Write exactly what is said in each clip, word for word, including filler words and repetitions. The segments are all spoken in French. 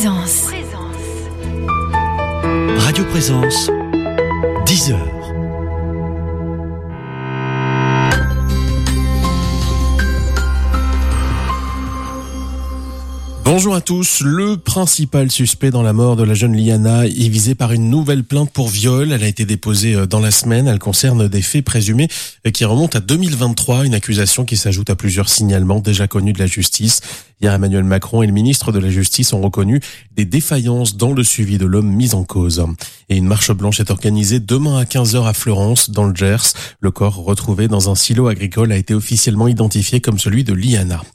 Présence. Radio Présence, dix heures. Bonjour à tous. Le principal suspect dans la mort de la jeune Liana est visé par une nouvelle plainte pour viol. Elle a été déposée dans la semaine. Elle concerne des faits présumés qui remontent à deux mille vingt-trois. Une accusation qui s'ajoute à plusieurs signalements déjà connus de la justice. Hier, Emmanuel Macron et le ministre de la Justice ont reconnu des défaillances dans le suivi de l'homme mis en cause. Et une marche blanche est organisée demain à quinze heures à Fleurance, dans le Gers. Le corps retrouvé dans un silo agricole a été officiellement identifié comme celui de Liana.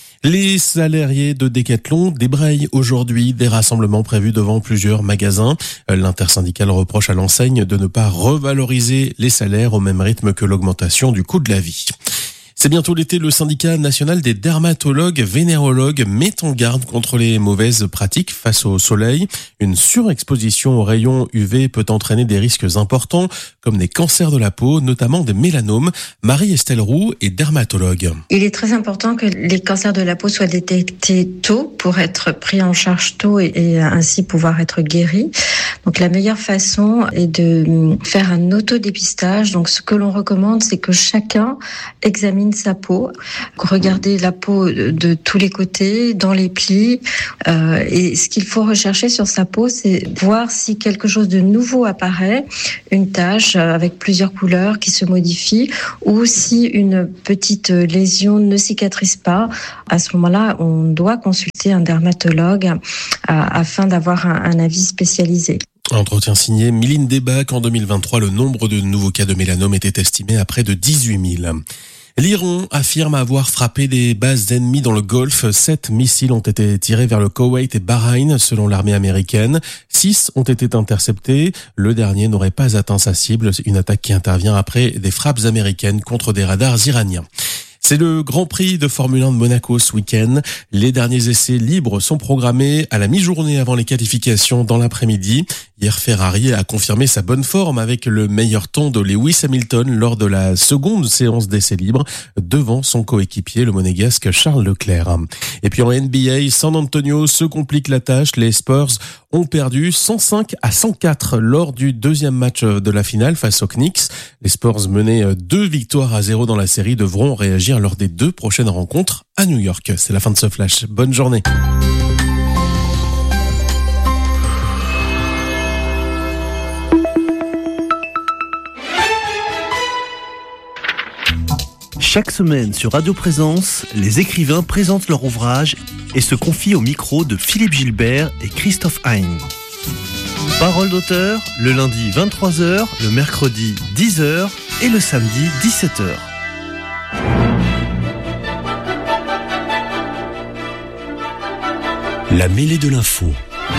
Les salariés de Decathlon débrayent aujourd'hui des rassemblements prévus devant plusieurs magasins. L'intersyndicale reproche à l'enseigne de ne pas revaloriser les salaires au même rythme que l'augmentation du coût de la vie. C'est bientôt l'été, le syndicat national des dermatologues vénérologues met en garde contre les mauvaises pratiques face au soleil. Une surexposition aux rayons U V peut entraîner des risques importants, comme des cancers de la peau, notamment des mélanomes. Marie-Estelle Roux est dermatologue. Il est très important que les cancers de la peau soient détectés tôt pour être pris en charge tôt et, et ainsi pouvoir être guéris. Donc la meilleure façon est de faire un autodépistage. Donc ce que l'on recommande, c'est que chacun examine sa peau, regarder la peau de tous les côtés, dans les plis. Euh, et ce qu'il faut rechercher sur sa peau, c'est voir si quelque chose de nouveau apparaît, une tache avec plusieurs couleurs qui se modifie, ou si une petite lésion ne cicatrise pas. À ce moment-là, on doit consulter un dermatologue euh, afin d'avoir un, un avis spécialisé. Entretien signé Mylène Debac. En deux mille vingt-trois, le nombre de nouveaux cas de mélanome était estimé à près de dix-huit mille. L'Iran affirme avoir frappé des bases ennemies dans le Golfe. Sept missiles ont été tirés vers le Koweït et Bahreïn, selon l'armée américaine. Six ont été interceptés. Le dernier n'aurait pas atteint sa cible. Une attaque qui intervient après des frappes américaines contre des radars iraniens. C'est le Grand Prix de Formule un de Monaco ce week-end. Les derniers essais libres sont programmés à la mi-journée avant les qualifications dans l'après-midi. Hier, Ferrari a confirmé sa bonne forme avec le meilleur temps de Lewis Hamilton lors de la seconde séance d'essais libres devant son coéquipier, le monégasque Charles Leclerc. Et puis en N B A, San Antonio se complique la tâche. Les Spurs ont perdu cent cinq à cent quatre lors du deuxième match de la finale face aux Knicks. Les Spurs menaient deux victoires à zéro dans la série devront réagir lors des deux prochaines rencontres à New York. C'est la fin de ce flash. Bonne journée. Chaque semaine sur Radio Présence, les écrivains présentent leur ouvrage et se confient au micro de Philippe Gilbert et Christophe Hein. Parole d'auteur, le lundi vingt-trois heures, le mercredi dix heures et le samedi dix-sept heures. La mêlée de l'info.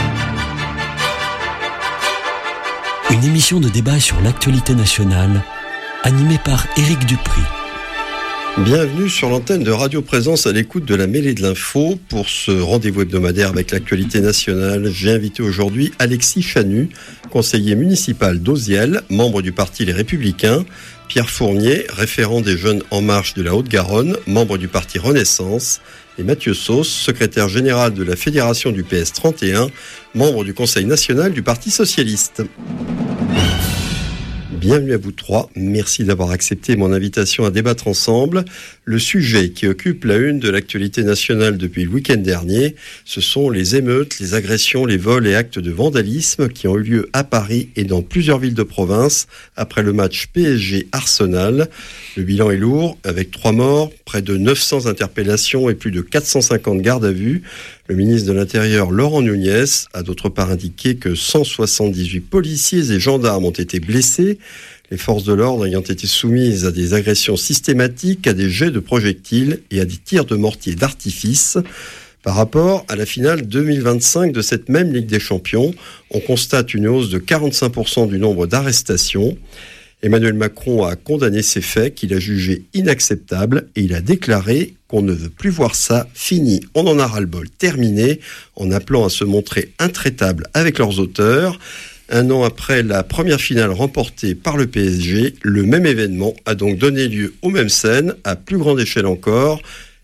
Une émission de débat sur l'actualité nationale, animée par Éric Dupri. Bienvenue sur l'antenne de Radio Présence à l'écoute de la mêlée de l'info. Pour ce rendez-vous hebdomadaire avec l'actualité nationale, j'ai invité aujourd'hui Alexis Chanu, conseiller municipal d'Auziel, membre du parti Les Républicains, Pierre Fournier, référent des Jeunes En Marche de la Haute-Garonne, membre du parti Renaissance, et Mathieu Sauce, secrétaire général de la Fédération du P S trente et un, membre du Conseil national du Parti socialiste. Bienvenue à vous trois. Merci d'avoir accepté mon invitation à débattre ensemble. Le sujet qui occupe la une de l'actualité nationale depuis le week-end dernier, ce sont les émeutes, les agressions, les vols et actes de vandalisme qui ont eu lieu à Paris et dans plusieurs villes de province après le match P S G-Arsenal. Le bilan est lourd, avec trois morts, près de neuf cents interpellations et plus de quatre cent cinquante gardes à vue. Le ministre de l'Intérieur, Laurent Nunez, a d'autre part indiqué que cent soixante-dix-huit policiers et gendarmes ont été blessés, les forces de l'ordre ayant été soumises à des agressions systématiques, à des jets de projectiles et à des tirs de mortier d'artifice. Par rapport à la finale deux mille vingt-cinq de cette même Ligue des Champions, on constate une hausse de quarante-cinq pour cent du nombre d'arrestations. Emmanuel Macron a condamné ces faits qu'il a jugés inacceptables et il a déclaré qu'on ne veut plus voir ça, fini, on en a ras-le-bol, terminé, en appelant à se montrer intraitables avec leurs auteurs. Un an après la première finale remportée par le P S G, le même événement a donc donné lieu aux mêmes scènes, à plus grande échelle encore,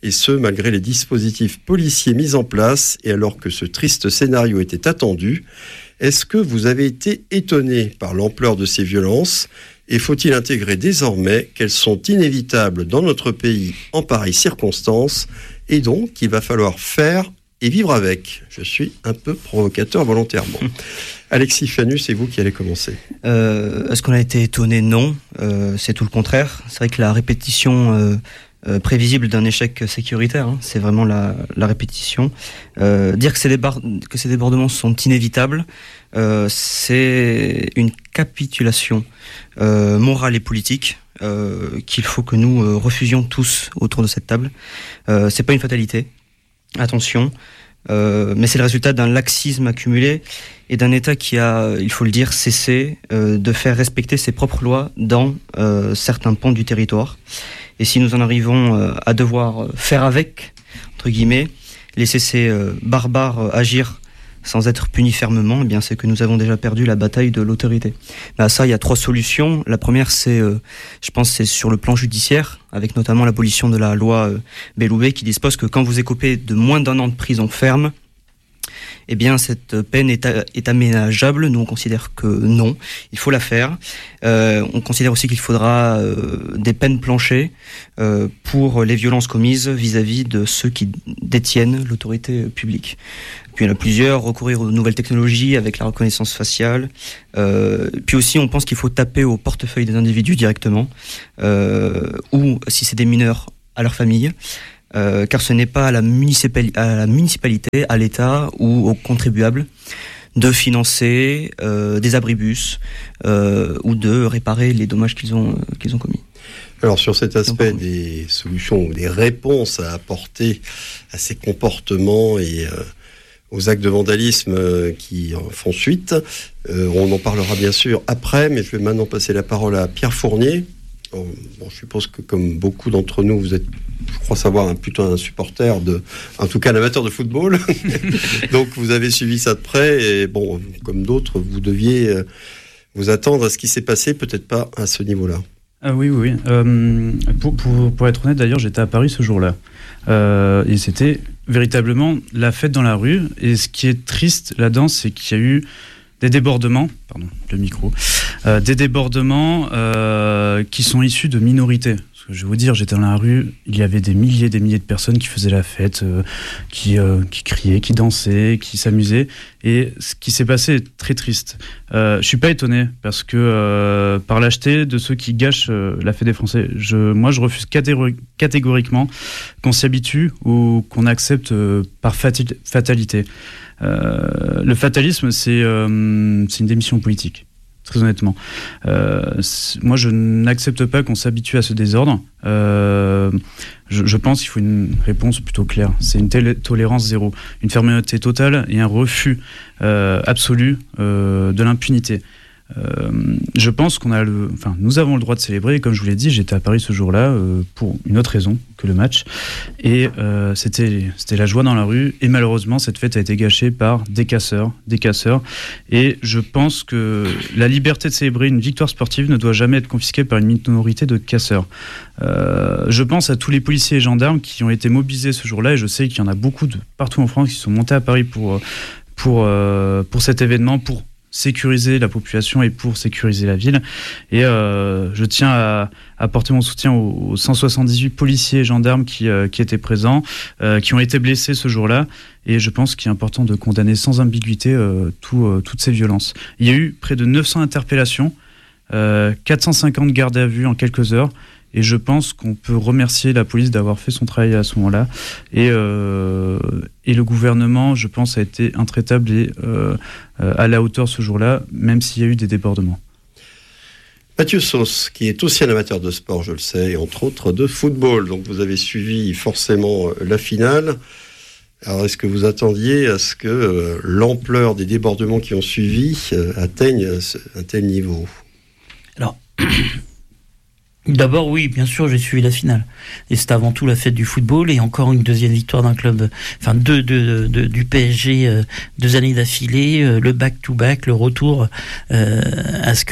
et ce, malgré les dispositifs policiers mis en place, et alors que ce triste scénario était attendu. Est-ce que vous avez été étonné par l'ampleur de ces violences ? Et faut-il intégrer désormais qu'elles sont inévitables dans notre pays en pareilles circonstances, et donc qu'il va falloir faire et vivre avec ? Je suis un peu provocateur volontairement. Alexis Fanus, c'est vous qui allez commencer. Euh, est-ce qu'on a été étonné ? Non, euh, c'est tout le contraire. C'est vrai que la répétition euh, euh, prévisible d'un échec sécuritaire, hein, c'est vraiment la, la répétition. Euh, dire que ces, débar- que ces débordements sont inévitables, euh, c'est une capitulation euh, morale et politique euh, qu'il faut que nous euh, refusions tous autour de cette table. Euh, c'est pas une fatalité, attention. Euh, mais c'est le résultat d'un laxisme accumulé et d'un État qui a, il faut le dire, cessé euh, de faire respecter ses propres lois dans euh, certains pans du territoire. Et si nous en arrivons euh, à devoir faire avec, entre guillemets, laisser ces euh, barbares euh, agir sans être punis fermement, eh bien c'est que nous avons déjà perdu la bataille de l'autorité. Mais à ça, il y a trois solutions. La première, c'est, euh, je pense, c'est sur le plan judiciaire, avec notamment l'abolition de la loi euh, Belloubet, qui dispose que quand vous écopez de moins d'un an de prison ferme, eh bien cette peine est, a, est aménageable. Nous, on considère que non, il faut la faire. Euh, on considère aussi qu'il faudra euh, des peines planchées euh, pour les violences commises vis-à-vis de ceux qui détiennent l'autorité publique. Puis il y en a plusieurs, recourir aux nouvelles technologies avec la reconnaissance faciale. Euh, puis aussi, on pense qu'il faut taper au portefeuille des individus directement, euh, ou si c'est des mineurs, à leur famille. Euh, car ce n'est pas à la, municipali- à la municipalité, à l'État ou aux contribuables de financer euh, des abribus euh, ou de réparer les dommages qu'ils ont, euh, qu'ils ont commis. Alors sur cet aspect Donc, des solutions ou des réponses à apporter à ces comportements et euh, aux actes de vandalisme euh, qui en font suite, euh, on en parlera bien sûr après, mais je vais maintenant passer la parole à Pierre Fournier. Bon, je suppose que comme beaucoup d'entre nous, vous êtes, je crois savoir, un, plutôt un supporter, de, en tout cas un amateur de football. Donc vous avez suivi ça de près et bon, comme d'autres, vous deviez euh, vous attendre à ce qui s'est passé, peut-être pas à ce niveau-là. Ah oui, oui. oui. Euh, pour, pour, pour être honnête, d'ailleurs, j'étais à Paris ce jour-là. Euh, et c'était véritablement la fête dans la rue. Et ce qui est triste là-dedans, c'est qu'il y a eu des débordements, pardon, le micro, euh, des débordements euh, qui sont issus de minorités. Parce que je vais vous dire, j'étais dans la rue, il y avait des milliers et des milliers de personnes qui faisaient la fête, euh, qui, euh, qui criaient, qui dansaient, qui s'amusaient. Et ce qui s'est passé est très triste. Euh, je suis pas étonné, parce que euh, par lâcheté de ceux qui gâchent euh, la fête des Français, je, moi je refuse catégori- catégoriquement qu'on s'y habitue ou qu'on accepte euh, par fati- fatalité. Euh, le fatalisme, c'est, euh, c'est une démission politique, très honnêtement. Euh, moi, je n'accepte pas qu'on s'habitue à ce désordre. Euh, je, je pense qu'il faut une réponse plutôt claire. C'est une telle tolérance zéro, une fermeté totale et un refus euh, absolu euh, de l'impunité. Euh, je pense qu'on a le, enfin, nous avons le droit de célébrer. Et comme je vous l'ai dit, j'étais à Paris ce jour-là euh, pour une autre raison que le match, et euh, c'était, c'était la joie dans la rue. Et malheureusement, cette fête a été gâchée par des casseurs, des casseurs. Et je pense que la liberté de célébrer une victoire sportive ne doit jamais être confisquée par une minorité de casseurs. Euh, je pense à tous les policiers et gendarmes qui ont été mobilisés ce jour-là, et je sais qu'il y en a beaucoup de partout en France qui sont montés à Paris pour pour euh, pour cet événement, pour sécuriser la population et pour sécuriser la ville. Et euh, je tiens à apporter mon soutien aux, aux cent soixante-dix-huit policiers et gendarmes qui, euh, qui étaient présents, euh, qui ont été blessés ce jour-là. Et je pense qu'il est important de condamner sans ambiguïté euh, tout, euh, toutes ces violences. Il y a eu près de neuf cents interpellations, euh, quatre cent cinquante gardes à vue en quelques heures. Et je pense qu'on peut remercier la police d'avoir fait son travail à ce moment-là. Et, euh, et le gouvernement, je pense, a été intraitable et euh, à la hauteur ce jour-là, même s'il y a eu des débordements. Mathieu Sauce, qui est aussi un amateur de sport, je le sais, et entre autres de football. Donc vous avez suivi forcément la finale. Alors est-ce que vous attendiez à ce que euh, l'ampleur des débordements qui ont suivi euh, atteigne un tel niveau ? Alors... D'abord, oui, bien sûr, j'ai suivi la finale. Et c'est avant tout la fête du football et encore une deuxième victoire d'un club, enfin deux, deux, deux du P S G, euh, deux années d'affilée, euh, le back-to-back, le retour euh, à ce que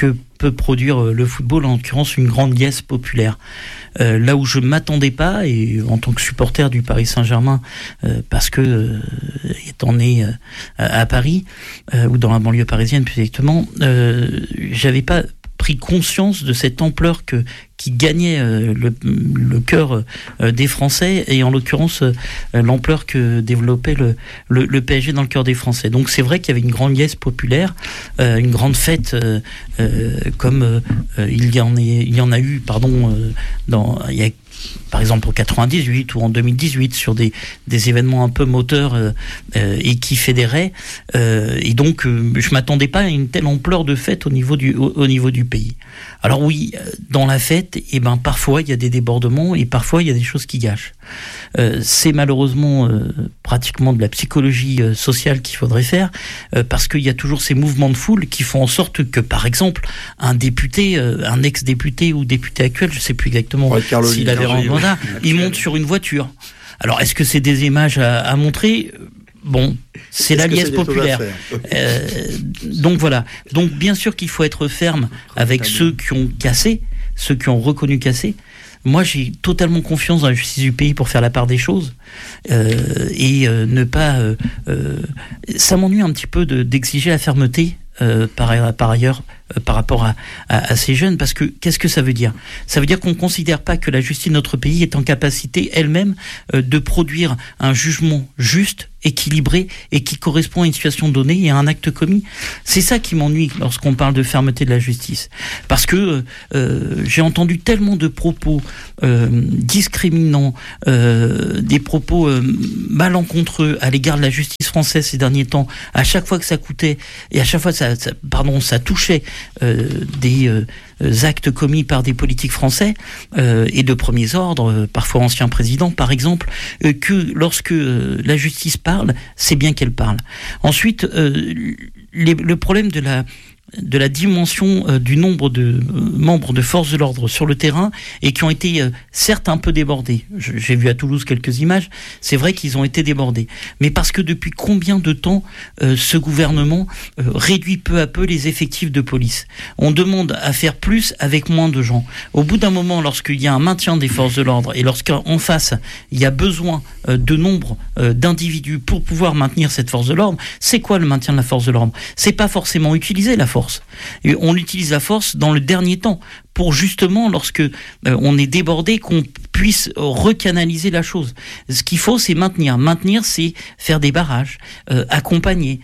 peut produire le football, en l'occurrence une grande liesse populaire. Euh, là où je m'attendais pas, et en tant que supporter du Paris Saint-Germain, euh, parce que euh, étant né euh, à Paris euh, ou dans la banlieue parisienne plus exactement, euh, j'avais pas pris conscience de cette ampleur que qui gagnait euh, le, le cœur euh, des Français, et en l'occurrence euh, l'ampleur que développait le, le, le P S G dans le cœur des Français. Donc c'est vrai qu'il y avait une grande liesse populaire, euh, une grande fête euh, euh, comme euh, il y en est, il y en a eu, pardon, euh, dans il y a par exemple en quatre-vingt-dix-huit ou en deux mille dix-huit, sur des, des événements un peu moteurs euh, euh, et qui fédéraient. Euh, et donc, euh, je ne m'attendais pas à une telle ampleur de fête au niveau du, au, au niveau du pays. Alors oui, dans la fête, eh ben, parfois il y a des débordements et parfois il y a des choses qui gâchent. Euh, c'est malheureusement euh, pratiquement de la psychologie euh, sociale qu'il faudrait faire, euh, parce qu'il y a toujours ces mouvements de foule qui font en sorte que, par exemple, un député, euh, un ex-député ou député actuel, je ne sais plus exactement ouais, s'il avait un mandat, il monte sur une voiture. Alors, est-ce que c'est des images à, à montrer ? Bon, c'est la liesse populaire. Euh, donc voilà. Donc bien sûr qu'il faut être ferme avec ceux qui ont cassé, ceux qui ont reconnu casser. Moi, j'ai totalement confiance dans la justice du pays pour faire la part des choses euh, et euh, ne pas. Euh, euh, ça m'ennuie un petit peu de, d'exiger la fermeté. Euh, par, par ailleurs euh, par rapport à, à, à ces jeunes, parce que qu'est-ce que ça veut dire ? Ça veut dire qu'on ne considère pas que la justice de notre pays est en capacité elle-même euh, de produire un jugement juste, équilibré et qui correspond à une situation donnée et à un acte commis. C'est ça qui m'ennuie lorsqu'on parle de fermeté de la justice, parce que euh, j'ai entendu tellement de propos euh, discriminants, euh, des propos euh, malencontreux à l'égard de la justice française ces derniers temps, à chaque fois que ça coûtait et à chaque fois que ça, ça, pardon, ça touchait euh, des euh, actes commis par des politiques français euh, et de premiers ordres, euh, parfois anciens présidents par exemple, euh, que lorsque euh, la justice parle, c'est bien qu'elle parle. Ensuite, euh, les, le problème de la de la dimension euh, du nombre de euh, membres de forces de l'ordre sur le terrain et qui ont été euh, certes un peu débordés. Je, j'ai vu à Toulouse quelques images, c'est vrai qu'ils ont été débordés. Mais parce que depuis combien de temps euh, ce gouvernement euh, réduit peu à peu les effectifs de police ? On demande à faire plus avec moins de gens. Au bout d'un moment, lorsqu'il y a un maintien des forces de l'ordre et lorsqu'en face, il y a besoin euh, de nombre euh, d'individus pour pouvoir maintenir cette force de l'ordre, c'est quoi le maintien de la force de l'ordre ? C'est pas forcément utiliser la force. Et on utilise la force dans le dernier temps pour justement, lorsque euh, on est débordé, qu'on puisse recanaliser la chose. Ce qu'il faut, c'est maintenir. Maintenir, c'est faire des barrages, euh, accompagner,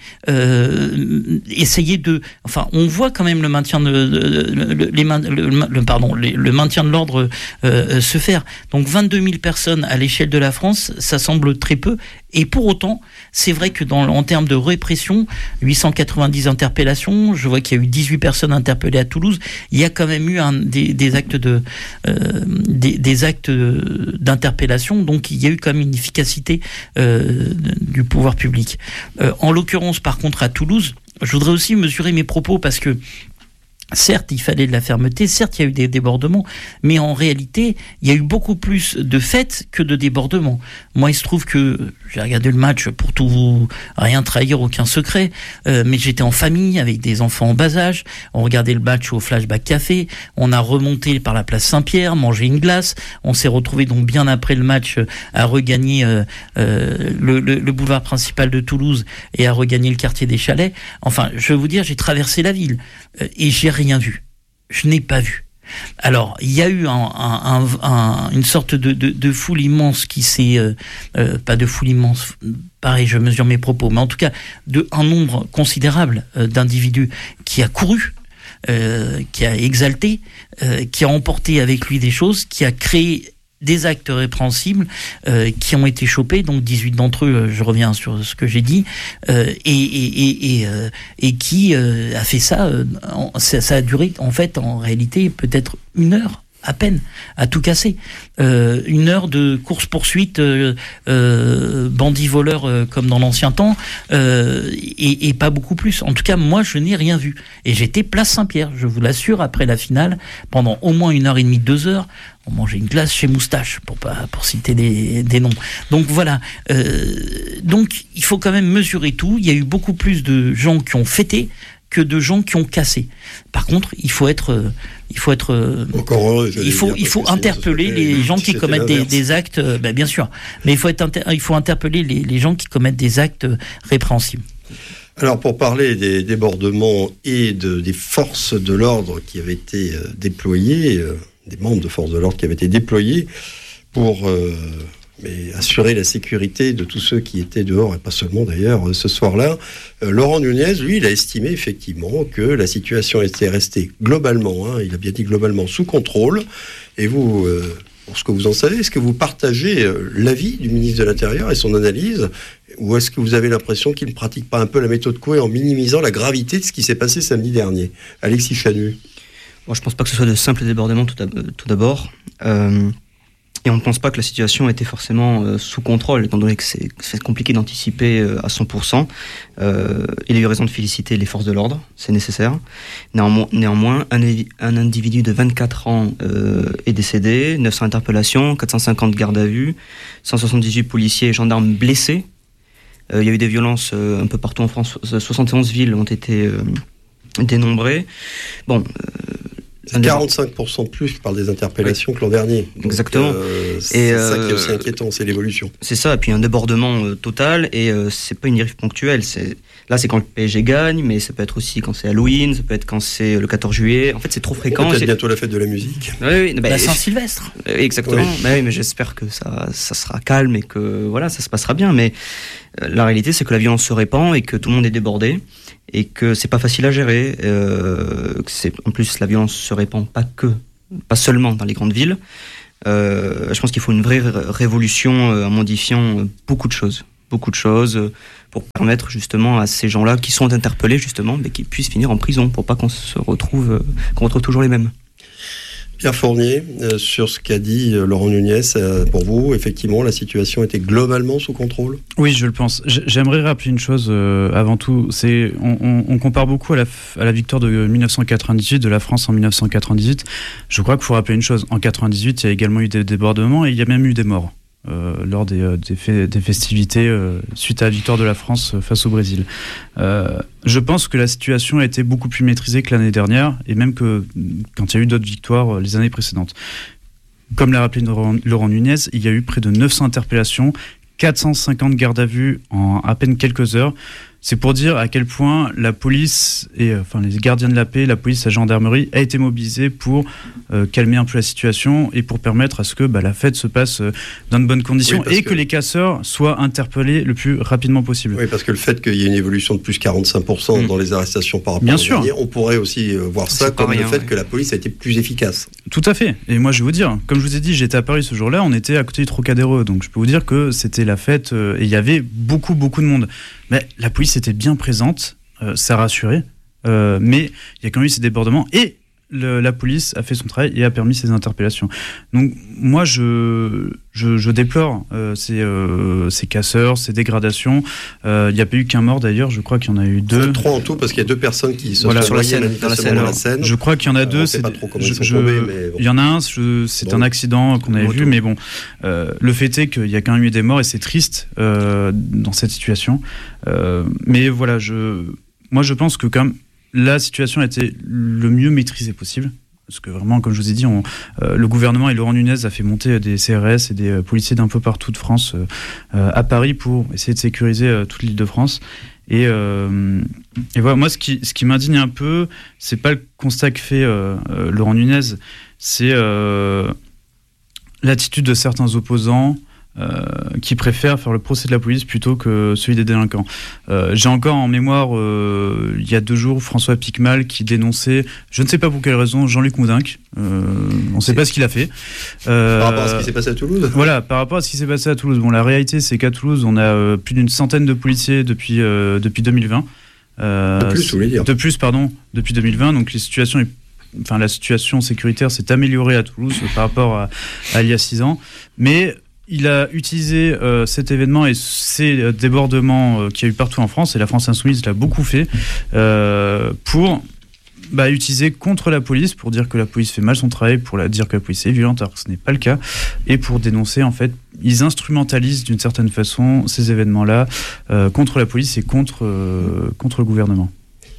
euh, essayer de... Enfin, on voit quand même le maintien de, de, de, de les, le, le, pardon, les, le maintien de l'ordre euh, se faire. Donc vingt-deux mille personnes à l'échelle de la France, ça semble très peu. Et pour autant, c'est vrai que dans, en termes de répression, huit cent quatre-vingt-dix interpellations, je vois qu'il y a eu dix-huit personnes interpellées à Toulouse, il y a quand même eu un, des, des actes de euh, des, des actes d'interpellation, donc il y a eu quand même une efficacité euh, du pouvoir public. Euh, en l'occurrence, par contre, à Toulouse, je voudrais aussi mesurer mes propos parce que certes, il fallait de la fermeté, certes, il y a eu des débordements, mais en réalité, il y a eu beaucoup plus de fêtes que de débordements. Moi, il se trouve que j'ai regardé le match pour tout vous, rien trahir, aucun secret, euh, mais j'étais en famille avec des enfants en bas âge, on regardait le match au Flashback Café, on a remonté par la place Saint-Pierre, mangé une glace, on s'est retrouvé donc bien après le match à regagner euh, euh, le, le, le boulevard principal de Toulouse et à regagner le quartier des Chalets. Enfin, je veux vous dire, j'ai traversé la ville euh, et j'ai rien vu. Je n'ai pas vu. Alors, il y a eu un, un, un, un, une sorte de, de, de foule immense qui s'est... Euh, euh, pas de foule immense, pareil, je mesure mes propos, mais en tout cas, de un nombre considérable euh, d'individus qui a couru, euh, qui a exalté, euh, qui a emporté avec lui des choses, qui a créé des actes répréhensibles euh, qui ont été chopés, donc dix-huit d'entre eux, euh, je reviens sur ce que j'ai dit, euh, et, et, et, et, euh, et qui euh, a fait ça, euh, en, ça, ça a duré en fait en réalité peut-être une heure à peine, à tout casser. Euh, une heure de course-poursuite, euh, euh, bandits-voleurs euh, comme dans l'ancien temps, euh, et, et pas beaucoup plus. En tout cas, moi, je n'ai rien vu. Et j'étais place Saint-Pierre, je vous l'assure, après la finale, pendant au moins une heure et demie, deux heures, on mangeait une glace chez Moustache, pour pas pour citer des, des noms. Donc voilà. Euh, donc il faut quand même mesurer tout. Il y a eu beaucoup plus de gens qui ont fêté que que de gens qui ont cassé. Par contre, il faut être, euh, il faut être, euh, Encore heureux, il faut, dire, il faut interpeller les gens qui commettent des, des actes. Euh, ben bien sûr, mais il faut être, inter- il faut interpeller les, les gens qui commettent des actes répréhensibles. Alors, pour parler des débordements et de, des forces de l'ordre qui avaient été euh, déployées, euh, des membres de forces de l'ordre qui avaient été déployés pour euh, mais assurer la sécurité de tous ceux qui étaient dehors, et pas seulement d'ailleurs ce soir-là, euh, Laurent Nunez, lui, il a estimé effectivement que la situation était restée globalement, hein, il a bien dit globalement, sous contrôle. Et vous, euh, pour ce que vous en savez, est-ce que vous partagez euh, l'avis du ministre de l'Intérieur et son analyse, ou est-ce que vous avez l'impression qu'il ne pratique pas un peu la méthode Coué en minimisant la gravité de ce qui s'est passé samedi dernier? Alexis Chanu. Bon, je ne pense pas que ce soit de simples débordements tout, tout d'abord. Euh, et on ne pense pas que la situation était forcément euh, sous contrôle, étant donné que c'est, c'est compliqué d'anticiper euh, à cent pour cent. Euh, il a eu raison de féliciter les forces de l'ordre, c'est nécessaire. Néanmoins, néanmoins un, un individu de vingt-quatre ans euh, est décédé, neuf cents interpellations, quatre cent cinquante gardes à vue, cent soixante-dix-huit policiers et gendarmes blessés. Euh, il y a eu des violences euh, un peu partout en France, soixante et onze villes ont été euh, dénombrées. Bon... Euh, C'est quarante-cinq pour cent de plus, je parle des interpellations, oui, que l'an dernier. Donc, exactement. Euh, c'est et ça euh, qui est aussi inquiétant, c'est l'évolution. C'est ça, et puis un débordement euh, total, et euh, c'est pas une dérive ponctuelle. C'est... Là, c'est quand le P S G gagne, mais ça peut être aussi quand c'est Halloween, ça peut être quand c'est le quatorze juillet. En fait, c'est trop fréquent. Peut-être c'est... bientôt la fête de la musique. Oui, oui. Bah, la Saint-Sylvestre. Exactement. Oui. Bah, oui, mais j'espère que ça, ça sera calme et que voilà, ça se passera bien. Mais euh, la réalité, c'est que la violence se répand et que tout le monde est débordé. Et que c'est pas facile à gérer. Euh, que c'est, en plus, la violence se répand pas que, pas seulement dans les grandes villes. Euh, je pense qu'il faut une vraie ré- révolution euh, en modifiant beaucoup de choses, beaucoup de choses euh, pour permettre justement à ces gens-là qui sont interpellés justement, mais qu'ils puissent finir en prison pour pas qu'on se retrouve, euh, qu'on retrouve toujours les mêmes. Pierre Fournier, euh, sur ce qu'a dit euh, Laurent Nunez, euh, pour vous, effectivement, la situation était globalement sous contrôle ? Oui, je le pense. J'aimerais rappeler une chose euh, avant tout. C'est, on, on, on compare beaucoup à la, à la victoire de dix-neuf cent quatre-vingt-dix-huit, de la France en dix-neuf cent quatre-vingt-dix-huit. Je crois qu'il faut rappeler une chose. En quatre-vingt-dix-huit, il y a également eu des débordements et il y a même eu des morts euh, lors des, euh, des, fait, des festivités euh, suite à la victoire de la France face au Brésil. Euh, je pense que la situation a été beaucoup plus maîtrisée que l'année dernière et même que quand il y a eu d'autres victoires euh, les années précédentes. Comme l'a rappelé Laurent, Laurent Nunez, il y a eu près de neuf cents interpellations, quatre cent cinquante gardes à vue en à peine quelques heures. C'est pour dire à quel point la police et enfin les gardiens de la paix, la police, la gendarmerie a été mobilisée pour euh, calmer un peu la situation et pour permettre à ce que bah, la fête se passe euh, dans de bonnes conditions oui, et que... que les casseurs soient interpellés le plus rapidement possible. Oui, parce que le fait qu'il y ait une évolution de plus quarante-cinq pour cent mmh. dans les arrestations par rapport Bien à sûr. Dernier, on pourrait aussi euh, voir ça C'est comme rien, le fait ouais. que la police a été plus efficace. Tout à fait. Et moi je vais vous dire, comme je vous ai dit, j'étais à Paris ce jour-là, on était à côté du Trocadéro, donc je peux vous dire que c'était la fête euh, et il y avait beaucoup beaucoup de monde. Mais la police était bien présente, euh, ça rassurait, euh, mais il y a quand même eu ces débordements et le, la police a fait son travail et a permis ces interpellations. Donc moi je, je, je déplore euh, ces, euh, ces casseurs, ces dégradations. Euh, il n'y a pas eu qu'un mort d'ailleurs, je crois qu'il y en a eu deux. C'est trois en tout parce qu'il y a deux personnes qui se voilà, sont sur la scène, manifestement dans la scène, dans la scène. Je crois qu'il y en a deux. Euh, c'est pas trop comment je, ils sont je, tombés, mais bon. Il y en a un, je, c'est bon. un accident qu'on avait Moto. vu, mais bon, euh, le fait est qu'il y a quand même eu des morts et c'est triste euh, dans cette situation. Euh, mais voilà, je, moi je pense que quand même la situation a été le mieux maîtrisée possible. Parce que vraiment, comme je vous ai dit, on, euh, le gouvernement et Laurent Nunez a fait monter des C R S et des euh, policiers d'un peu partout de France euh, euh, à Paris pour essayer de sécuriser euh, toute l'île de France. Et, euh, et voilà, moi, ce qui, ce qui m'indigne un peu, c'est pas le constat que fait euh, euh, Laurent Nunez, c'est euh, l'attitude de certains opposants Euh, qui préfèrent faire le procès de la police plutôt que celui des délinquants. Euh, j'ai encore en mémoire, euh, il y a deux jours, François Piquemal qui dénonçait, je ne sais pas pour quelle raison, Jean-Luc Moudinque. Euh, on ne sait pas ce qu'il a fait. Euh, par rapport à ce qui s'est passé à Toulouse. Voilà, par rapport à ce qui s'est passé à Toulouse. Bon, la réalité, c'est qu'à Toulouse, on a euh, plus d'une centaine de policiers depuis, euh, depuis deux mille vingt. Euh, de plus, vous voulez dire. De plus, pardon, depuis deux mille vingt. Donc, les situations... Enfin, la situation sécuritaire s'est améliorée à Toulouse par rapport à, à il y a six ans. Mais... il a utilisé euh, cet événement et ces euh, débordements euh, qu'il y a eu partout en France, et la France Insoumise l'a beaucoup fait, euh, pour bah, utiliser contre la police, pour dire que la police fait mal son travail, pour la, dire que la police est violente, alors que ce n'est pas le cas, et pour dénoncer, en fait, ils instrumentalisent d'une certaine façon ces événements-là euh, contre la police et contre, euh, contre le gouvernement.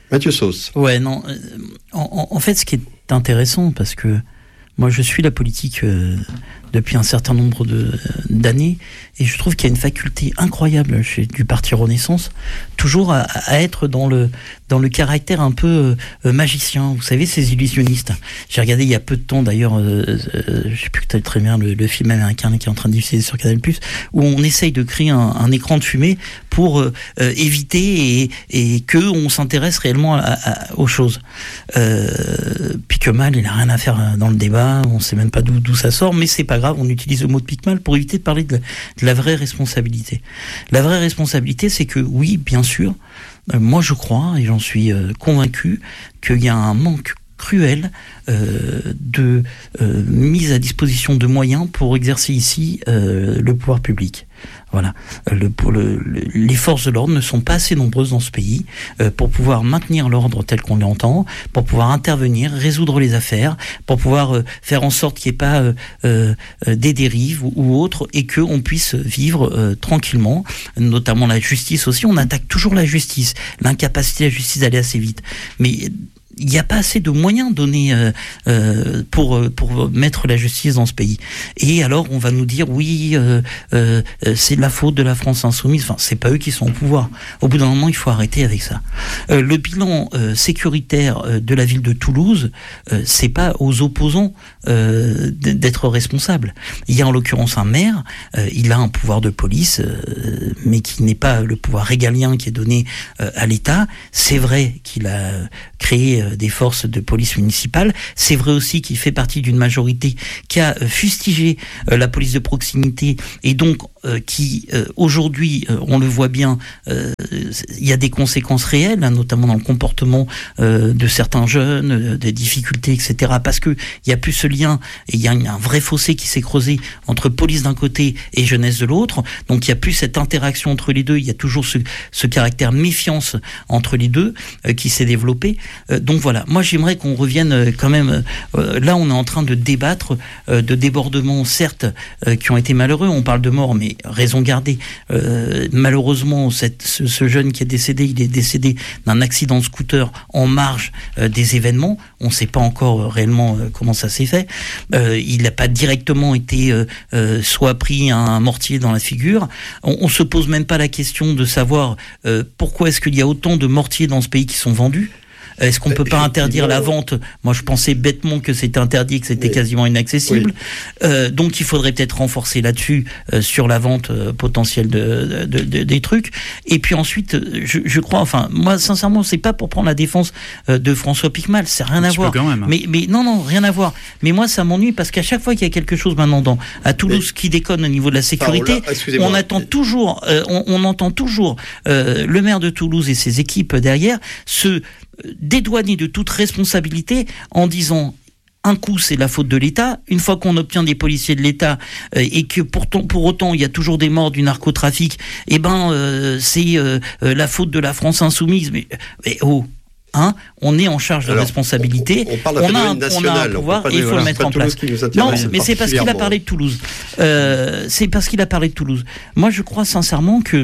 Mathieu Sauce. Ouais, non. Euh, en, en fait, ce qui est intéressant, parce que moi, je suis la politique euh, depuis un certain nombre de, d'années, et je trouve qu'il y a une faculté incroyable chez du Parti Renaissance, toujours à, à être dans le dans le caractère un peu euh, magicien. Vous savez, ces illusionnistes. J'ai regardé il y a peu de temps, d'ailleurs, euh, euh, je sais plus peut-être très bien le, le film américain qui est en train de diffuser sur Canal plus, où on essaye de créer un, un écran de fumée pour euh, euh, éviter et, et que on s'intéresse réellement à, à, aux choses. Euh, Piquemal, il a rien à faire dans le débat. On sait même pas d'où d'où ça sort, mais c'est pas grave. On utilise le mot de Piquemal pour éviter de parler de la, de la vraie responsabilité. La vraie responsabilité, c'est que oui, bien sûr, euh, moi je crois et j'en suis euh, convaincu qu'il y a un manque cruel euh, de euh, mise à disposition de moyens pour exercer ici euh, le pouvoir public. Voilà. Le, pour le, le, les forces de l'ordre ne sont pas assez nombreuses dans ce pays euh, pour pouvoir maintenir l'ordre tel qu'on l'entend, pour pouvoir intervenir, résoudre les affaires, pour pouvoir euh, faire en sorte qu'il n'y ait pas euh, euh, des dérives ou, ou autres, et qu'on puisse vivre euh, tranquillement, notamment la justice aussi. On attaque toujours la justice, l'incapacité de la justice d'aller assez vite. Mais il n'y a pas assez de moyens donnés euh, euh, pour pour mettre la justice dans ce pays. Et alors on va nous dire oui, euh, euh, c'est de la faute de la France insoumise. Enfin, c'est pas eux qui sont au pouvoir. Au bout d'un moment, il faut arrêter avec ça. Euh, le bilan euh, sécuritaire euh, de la ville de Toulouse, euh, c'est pas aux opposants euh, d'être responsables. Il y a en l'occurrence un maire, euh, il a un pouvoir de police, euh, mais qui n'est pas le pouvoir régalien qui est donné euh, à l'État. C'est vrai qu'il a créé des forces de police municipales. C'est vrai aussi qu'il fait partie d'une majorité qui a fustigé euh, la police de proximité et donc euh, qui euh, aujourd'hui, euh, on le voit bien, euh, il y a des conséquences réelles, hein, notamment dans le comportement euh, de certains jeunes, euh, des difficultés, et cetera. Parce que il y a plus ce lien et il y a un vrai fossé qui s'est creusé entre police d'un côté et jeunesse de l'autre. Donc il y a plus cette interaction entre les deux. Il y a toujours ce, ce caractère méfiance entre les deux euh, qui s'est développé. Euh, donc voilà, moi j'aimerais qu'on revienne quand même, euh, là on est en train de débattre euh, de débordements certes euh, qui ont été malheureux, on parle de mort mais raison gardée, euh, malheureusement cette, ce, ce jeune qui est décédé, il est décédé d'un accident de scooter en marge euh, des événements, on ne sait pas encore euh, réellement euh, comment ça s'est fait, euh, il n'a pas directement été euh, euh, soit pris un mortier dans la figure, on ne se pose même pas la question de savoir euh, pourquoi est-ce qu'il y a autant de mortiers dans ce pays qui sont vendus. Est-ce qu'on peut pas interdire la vente ? Moi, je pensais bêtement que c'était interdit, que c'était oui. quasiment inaccessible. Oui. Euh, donc, il faudrait peut-être renforcer là-dessus euh, sur la vente euh, potentielle de, de, de, des trucs. Et puis ensuite, je, je crois, enfin, moi, sincèrement, c'est pas pour prendre la défense euh, de François Piquemal, c'est rien à voir. Quand même, hein. Mais, mais non, non, rien à voir. Mais moi, ça m'ennuie parce qu'à chaque fois qu'il y a quelque chose maintenant dans, à Toulouse mais, qui déconne au niveau de la sécurité, là, on attend toujours, euh, on, on entend toujours euh, le maire de Toulouse et ses équipes derrière se dédouaner de toute responsabilité en disant un coup c'est la faute de l'État, une fois qu'on obtient des policiers de l'État euh, et que pourtant, pour autant il y a toujours des morts du narcotrafic, eh ben euh, c'est euh, la faute de la France insoumise. Mais, mais oh Hein, on est en charge de Alors, responsabilité, on, on, parle on, a un, nationale, on a un pouvoir et il faut voilà, le mettre en place. Non, mais c'est parce qu'il a parlé de Toulouse. Euh, c'est parce qu'il a parlé de Toulouse. Moi, je crois sincèrement que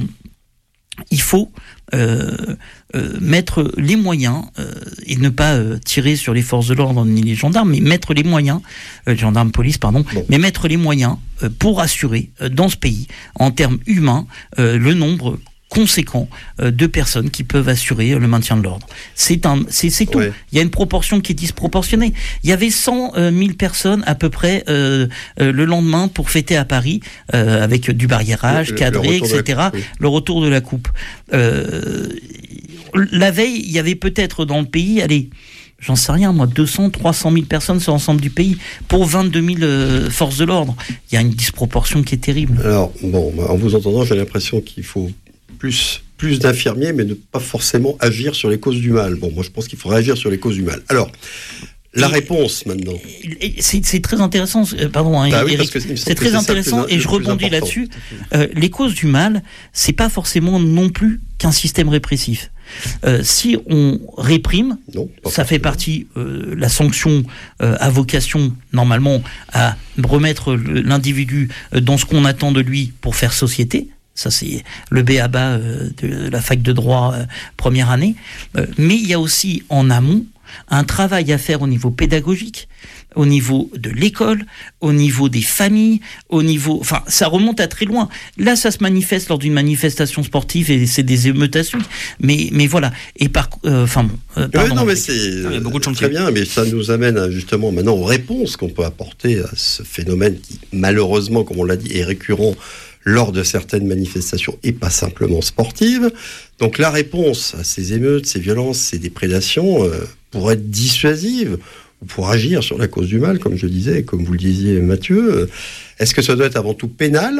il faut euh, euh, mettre les moyens euh, et ne pas euh, tirer sur les forces de l'ordre ni les gendarmes, mais mettre les moyens, euh, gendarmes, police, pardon, bon. mais mettre les moyens euh, pour assurer euh, dans ce pays, en termes humains, euh, le nombre conséquent euh, de personnes qui peuvent assurer euh, le maintien de l'ordre. C'est un, c'est, c'est tout. Ouais. Il y a une proportion qui est disproportionnée. Il y avait cent mille personnes à peu près euh, euh, le lendemain pour fêter à Paris euh, avec du barriérage, le, cadré, et cetera. Coupe, oui. Le retour de la coupe. Euh, la veille, il y avait peut-être dans le pays, allez, j'en sais rien, moi, deux cents, trois cent mille personnes sur l'ensemble du pays pour vingt-deux mille euh, forces de l'ordre. Il y a une disproportion qui est terrible. Alors, bon, en vous entendant, j'ai l'impression qu'il faut plus, plus d'infirmiers, mais ne pas forcément agir sur les causes du mal. Bon, moi, je pense qu'il faudrait agir sur les causes du mal. Alors, la et, réponse, maintenant. C'est, c'est très intéressant, pardon, hein, bah oui, Eric, c'est, c'est très intéressant, plus, et je rebondis là-dessus. Euh, les causes du mal, c'est pas forcément non plus qu'un système répressif. Euh, si on réprime, non, ça fait partie, euh, la sanction euh, a vocation normalement à remettre l'individu dans ce qu'on attend de lui pour faire société. Ça, c'est le b a ba euh, de la fac de droit euh, première année. Euh, mais il y a aussi, en amont, un travail à faire au niveau pédagogique, au niveau de l'école, au niveau des familles, au niveau... Enfin, ça remonte à très loin. Là, ça se manifeste lors d'une manifestation sportive et c'est des émeutations. Mais, mais voilà. Et par... Enfin, euh, bon, euh, pardon. Oui, non, mais c'est il y a beaucoup de chantiers. Très bien, mais ça nous amène justement maintenant aux réponses qu'on peut apporter à ce phénomène qui, malheureusement, comme on l'a dit, est récurrent lors de certaines manifestations et pas simplement sportives. Donc la réponse à ces émeutes, ces violences, ces déprédations euh, pour être dissuasive ou pour agir sur la cause du mal, comme je disais, comme vous le disiez Mathieu, euh, est-ce que ça doit être avant tout pénal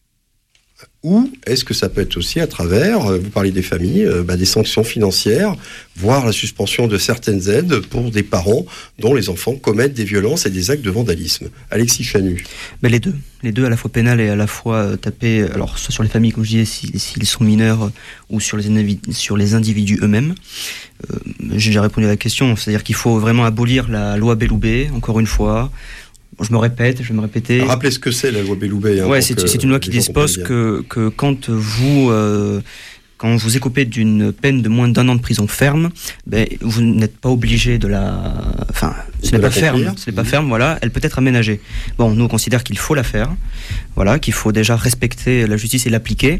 ou est-ce que ça peut être aussi à travers, euh, vous parlez des familles, euh, bah, des sanctions financières, voire la suspension de certaines aides pour des parents dont les enfants commettent des violences et des actes de vandalisme. Alexis Chanu. Mais les deux, les deux à la fois pénal et à la fois euh, taper, alors soit sur les familles, comme je disais, s'ils si, sont mineurs, euh, ou sur les, individus, sur les individus eux-mêmes. Euh, j'ai déjà répondu à la question, c'est-à-dire qu'il faut vraiment abolir la loi Belloubet, encore une fois. Je me répète, je vais me répéter. Rappelez ce que c'est la loi Belloubet. Hein, ouais, c'est, c'est une loi qui dispose que, que quand vous euh, quand vous écopez d'une peine de moins d'un an de prison ferme, ben vous n'êtes pas obligé de la, enfin, ce n'est pas ferme, ce n'est pas ferme, voilà, elle peut être aménagée. Bon, nous on considère qu'il faut la faire, voilà, qu'il faut déjà respecter la justice et l'appliquer.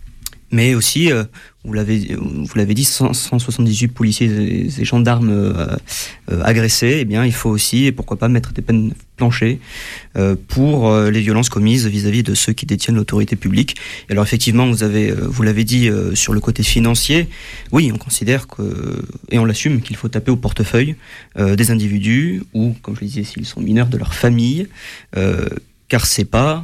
Mais aussi, euh, vous l'avez, vous l'avez dit, cent soixante-dix-huit policiers et, et gendarmes euh, euh, agressés. Eh bien, il faut aussi, et pourquoi pas, mettre des peines planchées euh, pour euh, les violences commises vis-à-vis de ceux qui détiennent l'autorité publique. Et alors, effectivement, vous avez, euh, vous l'avez dit euh, sur le côté financier. Oui, on considère que, et on l'assume, qu'il faut taper au portefeuille euh, des individus ou, comme je le disais, s'ils sont mineurs, de leur famille, euh, car c'est pas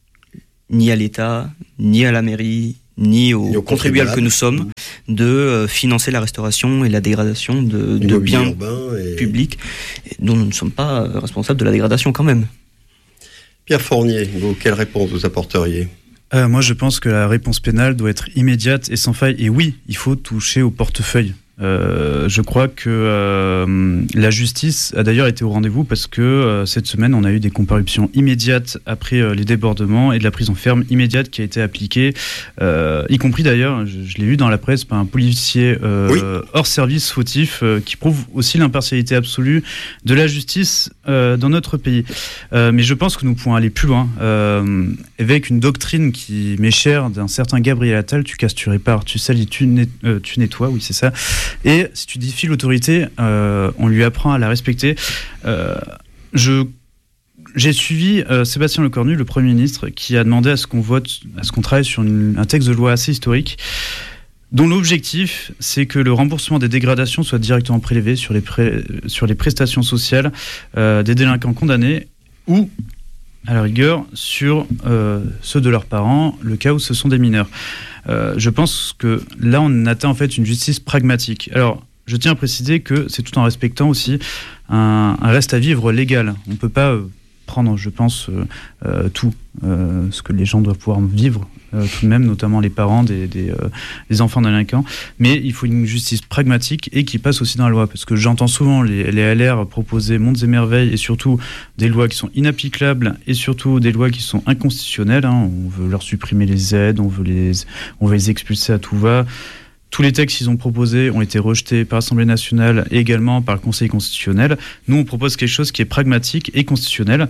ni à l'État, ni à la mairie, ni aux, ni aux contribuables que nous sommes, de euh, financer la restauration et la dégradation de, de biens et... publics dont nous ne sommes pas euh, responsables de la dégradation quand même. Pierre Fournier, vous, quelle réponse vous apporteriez ? euh, Moi, je pense que la réponse pénale doit être immédiate et sans faille. Et oui, il faut toucher au portefeuille. Euh, je crois que euh, la justice a d'ailleurs été au rendez-vous parce que euh, cette semaine on a eu des comparutions immédiates après euh, les débordements et de la prison ferme immédiate qui a été appliquée, euh, y compris d'ailleurs, je, je l'ai lu dans la presse, par un policier euh, oui. hors service fautif euh, qui prouve aussi l'impartialité absolue de la justice euh, dans notre pays. Euh, mais je pense que nous pouvons aller plus loin euh, avec une doctrine qui m'est chère d'un certain Gabriel Attal: tu casses, tu répares, tu salis, tu, net, euh, tu nettoies, oui c'est ça. Et si tu défies l'autorité, euh, on lui apprend à la respecter. Euh, je, j'ai suivi euh, Sébastien Lecornu, le Premier ministre, qui a demandé à ce qu'on vote, à ce qu'on travaille sur une, un texte de loi assez historique, dont l'objectif, c'est que le remboursement des dégradations soit directement prélevé sur les, pré, sur les prestations sociales euh, des délinquants condamnés ou, à la rigueur, sur euh, ceux de leurs parents, le cas où ce sont des mineurs. Euh, je pense que là, on atteint en fait une justice pragmatique. Alors, je tiens à préciser que c'est tout en respectant aussi un, un reste à vivre légal. On ne peut pas euh, prendre, je pense, euh, euh, tout euh, ce que les gens doivent pouvoir vivre, euh, tout de même, notamment les parents des, des, euh, des enfants délinquants. Mais il faut une justice pragmatique et qui passe aussi dans la loi. Parce que j'entends souvent les, les L R proposer monts et merveilles et surtout des lois qui sont inapplicables et surtout des lois qui sont inconstitutionnelles. Hein. On veut leur supprimer les aides, on veut les, on veut les expulser à tout va. Tous les textes qu'ils ont proposés ont été rejetés par l'Assemblée nationale et également par le Conseil constitutionnel. Nous, on propose quelque chose qui est pragmatique et constitutionnel,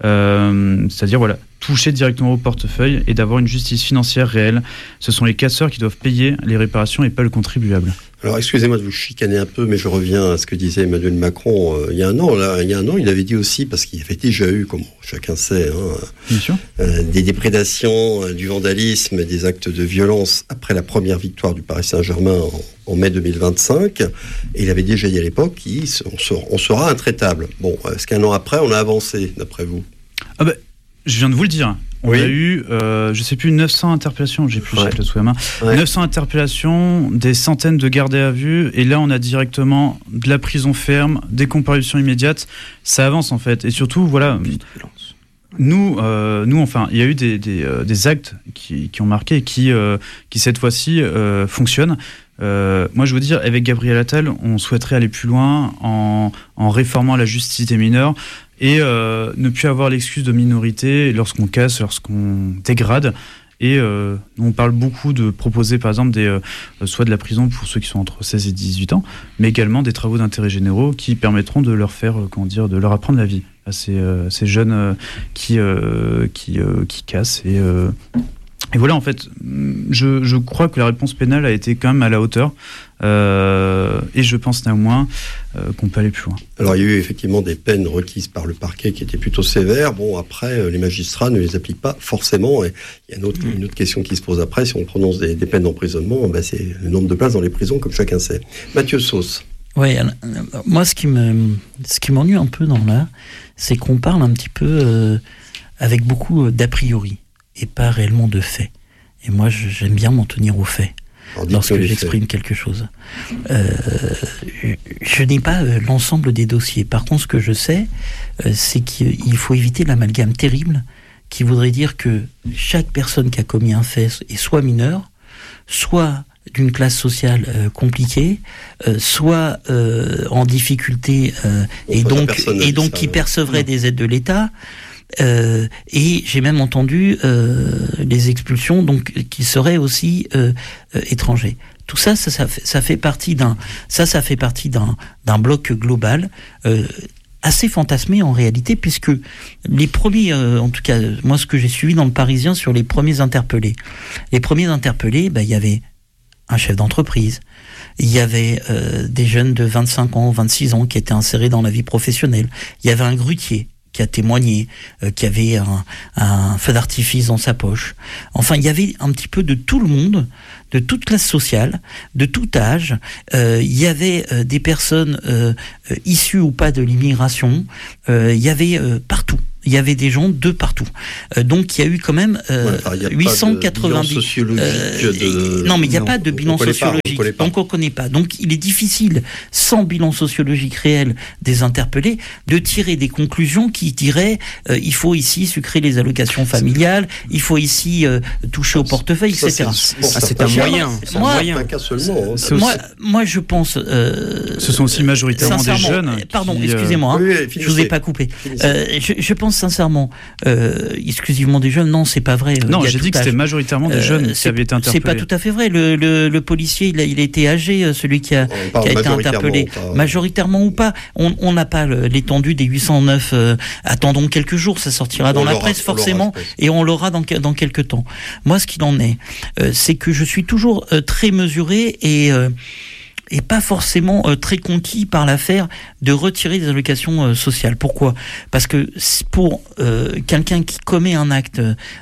euh, c'est-à-dire voilà, toucher directement au portefeuille et d'avoir une justice financière réelle. Ce sont les casseurs qui doivent payer les réparations et pas le contribuable. Alors, excusez-moi de vous chicaner un peu, mais je reviens à ce que disait Emmanuel Macron euh, il y a un an. Là, il y a un an, il avait dit aussi, parce qu'il y avait déjà eu, comme chacun sait, hein, Bien sûr. Euh, des déprédations, euh, du vandalisme, des actes de violence après la première victoire du Paris Saint-Germain en, en mai deux mille vingt-cinq. Et il avait déjà dit à l'époque qu'on sera, on sera intraitable. Bon, est-ce qu'un an après, on a avancé, d'après vous ? Ah ben, je viens de vous le dire. On oui. a eu, euh, je sais plus, neuf cents interpellations, j'ai plus ouais. le sous la main, ouais. neuf cents interpellations, des centaines de gardés à vue, et là on a directement de la prison ferme, des comparutions immédiates, ça avance en fait, et surtout, voilà, nous, euh, nous enfin, il y a eu des, des, euh, des actes qui, qui ont marqué et qui, euh, qui cette fois-ci euh, fonctionnent. Euh, moi je veux dire, avec Gabriel Attal, on souhaiterait aller plus loin en, en réformant la justice des mineurs, et euh, ne plus avoir l'excuse de minorité lorsqu'on casse, lorsqu'on dégrade, Et euh, on parle beaucoup de proposer par exemple des, euh, soit de la prison pour ceux qui sont entre seize et dix-huit ans, mais également des travaux d'intérêt généraux qui permettront de leur faire, euh, comment dire, de leur apprendre la vie à ces, euh, ces jeunes euh, qui, euh, qui, euh, qui cassent. Et, euh, et voilà, en fait, je, je crois que la réponse pénale a été quand même à la hauteur. Euh, et je pense néanmoins euh, qu'on peut aller plus loin. Alors il y a eu effectivement des peines requises par le parquet qui étaient plutôt sévères. Bon, après, euh, les magistrats ne les appliquent pas forcément. Et il y a une autre, une autre question qui se pose après. Si on prononce des, des peines d'emprisonnement, ben, c'est le nombre de places dans les prisons, comme chacun sait. Mathieu Sauce. Oui, moi ce qui me, ce qui m'ennuie un peu dans là, c'est qu'on parle un petit peu euh, avec beaucoup d'a priori et pas réellement de faits. Et moi j'aime bien m'en tenir aux faits lorsque j'exprime quelque chose. Euh, je n'ai pas euh, l'ensemble des dossiers. Par contre, ce que je sais, euh, c'est qu'il faut éviter l'amalgame terrible qui voudrait dire que chaque personne qui a commis un fait est soit mineure, soit d'une classe sociale euh, compliquée, euh, soit euh, en difficulté euh, et, donc, et donc qui percevrait des aides de l'État. Euh, et j'ai même entendu euh, les expulsions donc qui seraient aussi euh, euh, étrangers. Tout ça, ça, ça, fait, ça fait partie d'un, ça, ça fait partie d'un, d'un bloc global euh, assez fantasmé en réalité, puisque les premiers, euh, en tout cas, moi, ce que j'ai suivi dans le Parisien sur les premiers interpellés, les premiers interpellés, bah, il y avait un chef d'entreprise. Il y avait euh, des jeunes de vingt-cinq ans, vingt-six ans qui étaient insérés dans la vie professionnelle. Il y avait un grutier qui a témoigné, euh, qui avait un, un feu d'artifice dans sa poche. Enfin, il y avait un petit peu de tout le monde, de toute classe sociale, de tout âge. Euh, il y avait euh, des personnes euh, euh, issues ou pas de l'immigration. Euh, il y avait euh, partout. Il y avait des gens de partout. Euh, donc il y a eu quand même euh, ouais, enfin, huit cent quatre-vingt-dix. Euh, de... Non, mais il n'y a non, pas de bilan sociologique. Pas, on donc on ne connaît pas. Donc il est difficile, sans bilan sociologique réel des interpellés, de tirer des conclusions qui diraient euh, il faut ici sucrer les allocations familiales, il faut ici euh, toucher au portefeuille, ça, et cetera. C'est, c'est, c'est un moyen. C'est moi, un moyen. Seulement, hein. moi, moi, je pense. Euh, Ce sont aussi majoritairement des jeunes. Pardon, qui, excusez-moi, euh... hein, oui, oui, je vous ai pas coupé. Euh, je, je pense sincèrement, euh, exclusivement des jeunes, non, c'est pas vrai. Non, j'ai dit que c'était majoritairement des jeunes euh, qui avaient été interpellés. C'est pas tout à fait vrai. Le, le, le policier, il a, il a été âgé, celui qui a, qui a été interpellé. Pas... Majoritairement ou pas. On n'a pas l'étendue des huit cent neuf. Euh, attendons quelques jours, ça sortira dans on la presse forcément, et on l'aura dans, dans quelques temps. Moi, ce qu'il en est, euh, c'est que je suis toujours euh, très mesuré et... Euh, et pas forcément euh, très conquis par l'affaire de retirer des allocations euh, sociales. Pourquoi ? Parce que pour euh, quelqu'un qui commet un acte,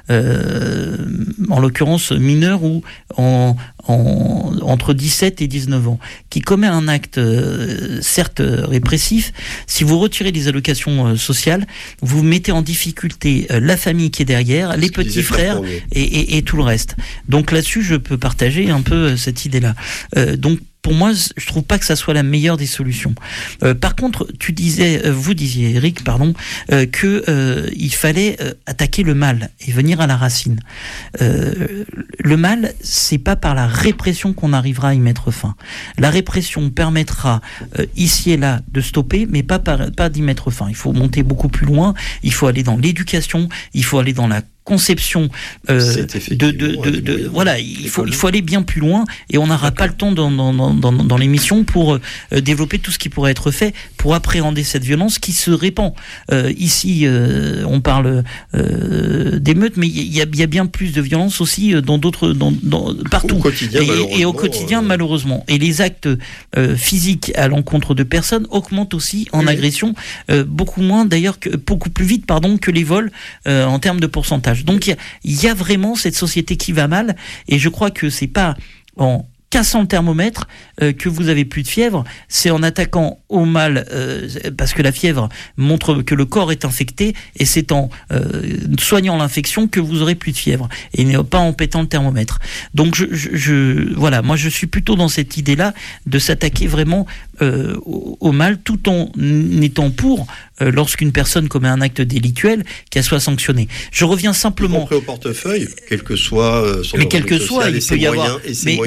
euh, en l'occurrence mineur ou en, en, entre dix-sept et dix-neuf ans, qui commet un acte euh, certes répressif, si vous retirez les allocations euh, sociales, vous mettez en difficulté euh, la famille qui est derrière, les petits frères et, et, et tout le reste. Donc là-dessus, je peux partager un peu cette idée-là. Euh, donc pour moi, je trouve pas que ça soit la meilleure des solutions. Euh, par contre, tu disais, euh, vous disiez, Eric, pardon, euh, que euh, il fallait euh, attaquer le mal et venir à la racine. Euh, le mal, c'est pas par la répression qu'on arrivera à y mettre fin. La répression permettra euh, ici et là de stopper, mais pas par, pas d'y mettre fin. Il faut monter beaucoup plus loin. Il faut aller dans l'éducation. Il faut aller dans la conception euh, de, de, de, de, de voilà, il faut, il faut aller bien plus loin et on n'aura pas le temps dans, dans, dans, dans l'émission pour euh, développer tout ce qui pourrait être fait pour appréhender cette violence qui se répand. Euh, ici, euh, on parle euh, d'émeutes, mais il y, y a bien plus de violence aussi dans d'autres, dans, dans, partout. Au quotidien, et, et au quotidien, euh... malheureusement. Et les actes euh, physiques à l'encontre de personnes augmentent aussi en oui. agression, euh, beaucoup moins d'ailleurs, que, beaucoup plus vite pardon, que les vols euh, en termes de pourcentage. Donc il y, y a vraiment cette société qui va mal et je crois que c'est pas en cassant le thermomètre euh, que vous avez plus de fièvre, c'est en attaquant au mal euh, parce que la fièvre montre que le corps est infecté et c'est en euh, soignant l'infection que vous aurez plus de fièvre et pas en pétant le thermomètre. Donc je, je, je voilà, moi je suis plutôt dans cette idée-là de s'attaquer vraiment euh, au, au mal tout en étant pour euh, lorsqu'une personne commet un acte délictuel qu'elle soit sanctionnée. Je reviens simplement y compris au portefeuille, quel que soit euh, son mais quel que soit, il peut y avoir mais, mais il peut y avoir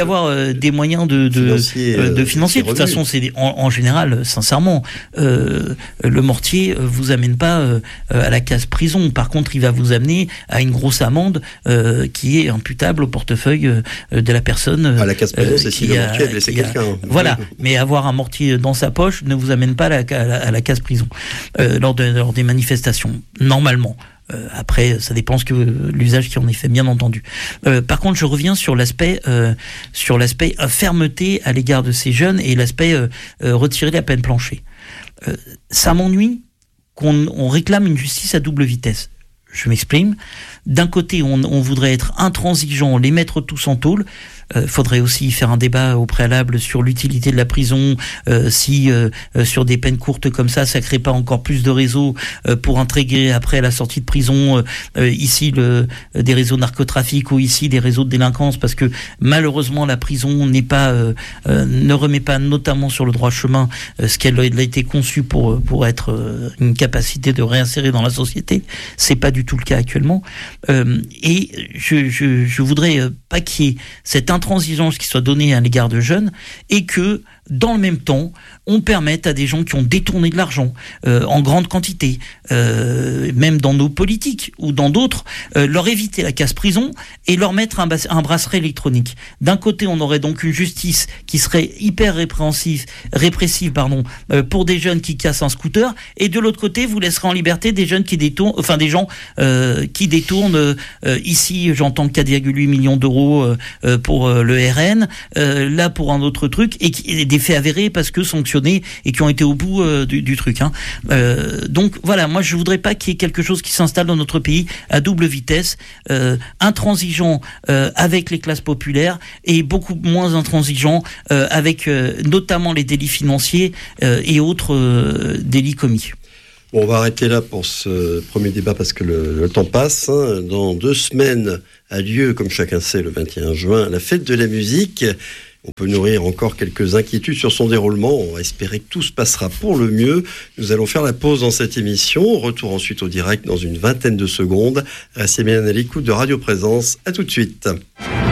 avoir euh, des moyens de, de financiers. Euh, de financiers. De toute façon, c'est des, en, en général, sincèrement, euh, le mortier vous amène pas euh, à la case prison. Par contre, il va vous amener à une grosse amende euh, qui est imputable au portefeuille euh, de la personne. À la case prison, euh, c'est si le mortier a blessé quelqu'un. A, voilà. Mais avoir un mortier dans sa poche ne vous amène pas à la, à la, à la case prison euh, lors, de, lors des manifestations. Normalement. Euh, après, ça dépend ce que l'usage qui en est fait, bien entendu. Euh, par contre, je reviens sur l'aspect, euh, sur l'aspect euh, fermeté à l'égard de ces jeunes et l'aspect euh, euh, retirer la peine plancher. Euh, ça m'ennuie qu'on on réclame une justice à double vitesse. Je m'exprime. D'un côté, on, on voudrait être intransigeant, les mettre tous en tôle. Il euh, faudrait aussi faire un débat au préalable sur l'utilité de la prison, euh, si euh, euh, sur des peines courtes comme ça, ça crée pas encore plus de réseaux euh, pour intégrer après à la sortie de prison euh, ici le, euh, des réseaux narcotrafiques ou ici des réseaux de délinquance, parce que malheureusement la prison n'est pas euh, euh, ne remet pas notamment sur le droit chemin euh, ce qu'elle a été conçue pour pour être euh, une capacité de réinsérer dans la société. C'est pas du tout le cas actuellement. Euh, et je, je, je voudrais euh, pas qu'il y ait cette intransigeance qui soit donnée à l'égard de jeunes et que, dans le même temps, on permette à des gens qui ont détourné de l'argent euh, en grande quantité, euh, même dans nos politiques ou dans d'autres, euh, leur éviter la casse prison et leur mettre un, bas- un bracelet électronique. D'un côté, on aurait donc une justice qui serait hyper répréhensive, répressive pardon, euh, pour des jeunes qui cassent un scooter, et de l'autre côté, vous laisserez en liberté des jeunes qui détournent, enfin des gens euh, qui détournent. Euh, ici, j'entends quatre virgule huit millions d'euros euh, pour euh, le R N, euh, là pour un autre truc, et, qui, et des faits avérés parce que sanctionnés et qui ont été au bout euh, du, du truc. Hein. Euh, donc voilà, moi je voudrais pas qu'il y ait quelque chose qui s'installe dans notre pays à double vitesse, euh, intransigeant euh, avec les classes populaires et beaucoup moins intransigeant euh, avec euh, notamment les délits financiers euh, et autres euh, délits commis. Bon, on va arrêter là pour ce premier débat parce que le, le temps passe. Hein. Dans deux semaines a lieu, comme chacun sait, le vingt et un juin, la fête de la musique. On peut nourrir encore quelques inquiétudes sur son déroulement. On va espérer que tout se passera pour le mieux. Nous allons faire la pause dans cette émission. Retour ensuite au direct dans une vingtaine de secondes. Restez bien à l'écoute de Radio Présence. À tout de suite.